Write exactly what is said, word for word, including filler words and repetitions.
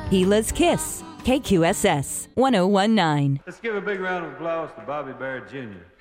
Gila's Kiss, K Q S S one oh one nine. Let's give a big round of applause to Bobby Barrett Junior